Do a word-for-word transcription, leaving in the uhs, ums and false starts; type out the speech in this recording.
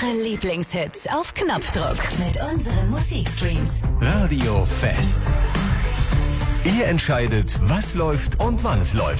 Eure Lieblingshits auf Knopfdruck mit unseren Musikstreams. Radio Fest. Ihr entscheidet, was läuft und wann es läuft.